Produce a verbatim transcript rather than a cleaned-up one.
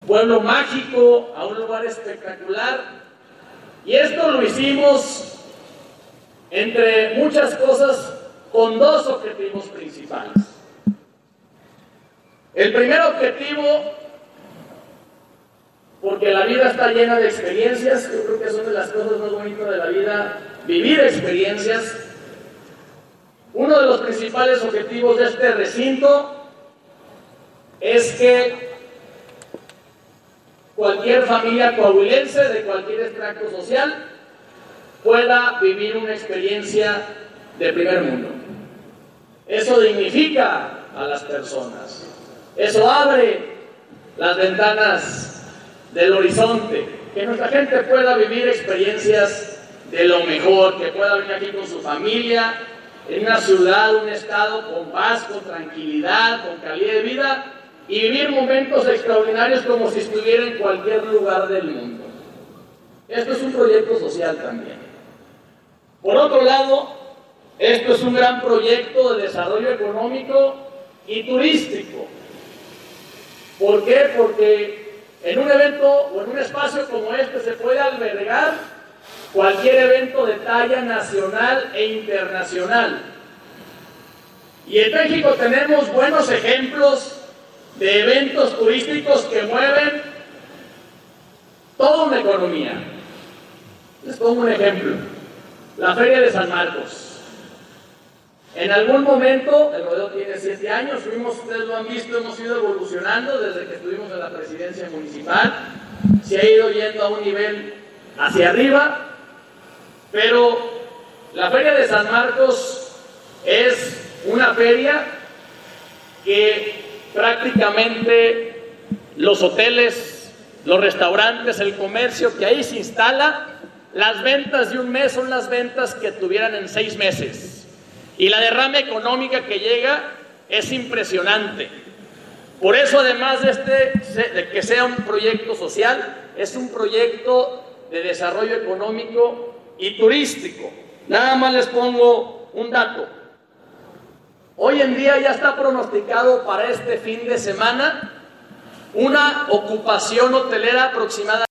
pueblo mágico, a un lugar espectacular. Y esto lo hicimos, entre muchas cosas, con dos objetivos principales. El primer objetivo, porque la vida está llena de experiencias, yo creo que son de las cosas más bonitas de la vida, vivir experiencias. Uno de los principales objetivos de este recinto es que cualquier familia coahuilense de cualquier extracto social pueda vivir una experiencia de primer mundo. Eso dignifica a las personas, eso abre las ventanas del horizonte, que nuestra gente pueda vivir experiencias de lo mejor, que pueda venir aquí con su familia, en una ciudad, un estado con paz, con tranquilidad, con calidad de vida, y vivir momentos extraordinarios como si estuviera en cualquier lugar del mundo. Esto es un proyecto social también. Por otro lado, esto es un gran proyecto de desarrollo económico y turístico. ¿Por qué? Porque en un evento o en un espacio como este se puede albergar cualquier evento de talla nacional e internacional. Y en México tenemos buenos ejemplos de eventos turísticos que mueven toda una economía. Les pongo un ejemplo: la Feria de San Marcos. En algún momento, el rodeo tiene siete años, fuimos, ustedes lo han visto, hemos ido evolucionando desde que estuvimos en la presidencia municipal, se ha ido yendo a un nivel hacia arriba, pero la Feria de San Marcos es una feria que prácticamente los hoteles, los restaurantes, el comercio que ahí se instala, las ventas de un mes son las ventas que tuvieran en seis meses. Y la derrama económica que llega es impresionante. Por eso, además de, este, de que sea un proyecto social, es un proyecto de desarrollo económico y turístico. Nada más les pongo un dato. Hoy en día ya está pronosticado para este fin de semana una ocupación hotelera aproximada